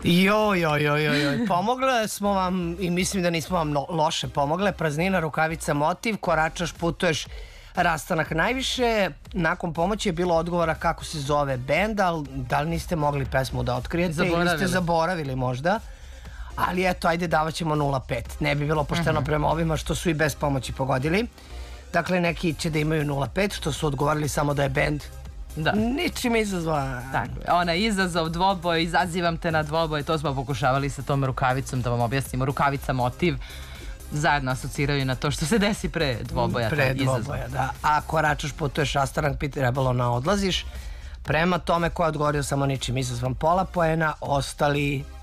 Pomogle smo vam i mislim da nismo vam loše pomogle. Praznina, rukavica, motiv, koračaš, putuješ, rastanak najviše. Nakon pomoći je bilo odgovora kako se zove bend, ali da li niste mogli pesmu da otkrijete ili ste zaboravili možda. Ali eto, ajde, davat ćemo 0,5. Ne bi bilo pošteno prema ovima što su i bez pomoći pogodili. Dakle, neki će da imaju 0,5, što su odgovorili samo da je bend ničim izazvan. Onaj izazov, dvoboj, izazivam te na dvoboj, to smo pokušavali sa tom rukavicom da vam objasnimo. Rukavica, motiv, zajedno asociraju na to što se desi pre dvoboja. Pre dvoboja, da. A koračaš, putuješ, rastanak, piti rebelo na odlaziš. Prema tome ko je odgovorio samo ničim izazvan, pola poena, ostali